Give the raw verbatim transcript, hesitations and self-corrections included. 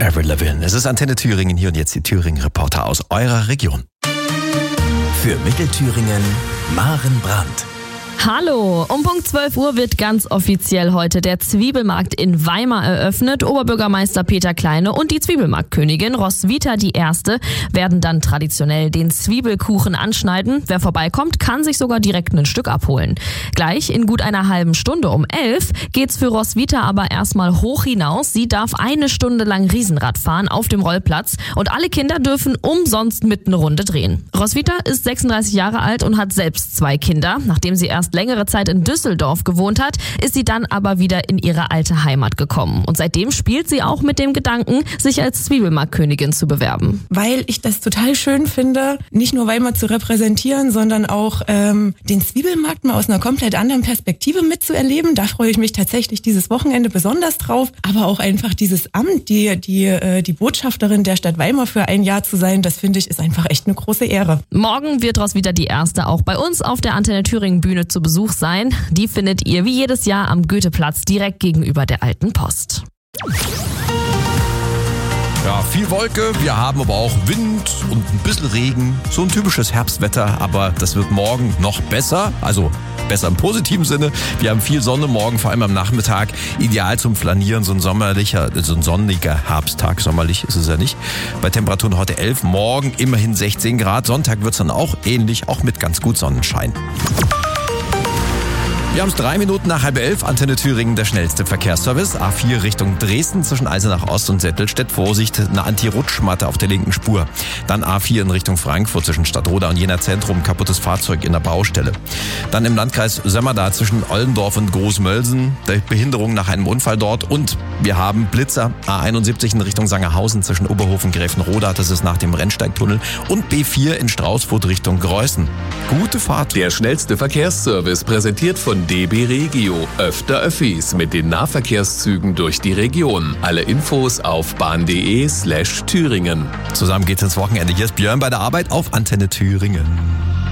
Avril Lavigne. Es ist Antenne Thüringen, hier und jetzt die Thüringen-Reporter aus eurer Region. Für Mittelthüringen, Maren Brandt. Hallo, um Punkt zwölf Uhr wird ganz offiziell heute der Zwiebelmarkt in Weimar eröffnet. Oberbürgermeister Peter Kleine und die Zwiebelmarktkönigin Roswitha die Erste werden dann traditionell den Zwiebelkuchen anschneiden. Wer vorbeikommt, kann sich sogar direkt ein Stück abholen. Gleich in gut einer halben Stunde um elf geht's für Roswitha aber erstmal hoch hinaus. Sie darf eine Stunde lang Riesenrad fahren auf dem Rollplatz und alle Kinder dürfen umsonst mit eine Runde drehen. Roswitha ist sechsunddreißig Jahre alt und hat selbst zwei Kinder. Nachdem sie erst längere Zeit in Düsseldorf gewohnt hat, ist sie dann aber wieder in ihre alte Heimat gekommen. Und seitdem spielt sie auch mit dem Gedanken, sich als Zwiebelmarktkönigin zu bewerben. Weil ich das total schön finde, nicht nur Weimar zu repräsentieren, sondern auch ähm, den Zwiebelmarkt mal aus einer komplett anderen Perspektive mitzuerleben. Da freue ich mich tatsächlich dieses Wochenende besonders drauf. Aber auch einfach dieses Amt, die, die, äh, die Botschafterin der Stadt Weimar für ein Jahr zu sein, das finde ich, ist einfach echt eine große Ehre. Morgen wird Roswitha die Erste auch bei uns auf der Antenne Thüringen Bühne zu Besuch sein. Die findet ihr wie jedes Jahr am Goetheplatz direkt gegenüber der Alten Post. Ja, viel Wolke, wir haben aber auch Wind und ein bisschen Regen. So ein typisches Herbstwetter, aber das wird morgen noch besser. Also besser im positiven Sinne. Wir haben viel Sonne morgen, vor allem am Nachmittag. Ideal zum Flanieren, so ein sommerlicher, so ein sonniger Herbsttag. Sommerlich ist es ja nicht. Bei Temperaturen heute elf, morgen immerhin sechzehn Grad. Sonntag wird es dann auch ähnlich, auch mit ganz gut Sonnenschein. Wir haben es drei Minuten nach halb elf. Antenne Thüringen, der schnellste Verkehrsservice. A vier Richtung Dresden zwischen Eisenach Ost und Settelstedt. Vorsicht, eine Anti-Rutschmatte auf der linken Spur. Dann A vier in Richtung Frankfurt zwischen Stadtroda und Jena Zentrum. Kaputtes Fahrzeug in der Baustelle. Dann im Landkreis Sömmerda zwischen Ollendorf und Großmölsen. Behinderung nach einem Unfall dort. Und wir haben Blitzer. A einundsiebzig in Richtung Sangerhausen zwischen Oberhof und Gräfenroda. Das ist nach dem Rennsteigtunnel. Und B vier in Straußfurt Richtung Greußen. Gute Fahrt. Der schnellste Verkehrsservice präsentiert von D B Regio. Öfter Öffis mit den Nahverkehrszügen durch die Region. Alle Infos auf bahn.de slash Thüringen. Zusammen geht's ins Wochenende. Hier ist Björn bei der Arbeit auf Antenne Thüringen.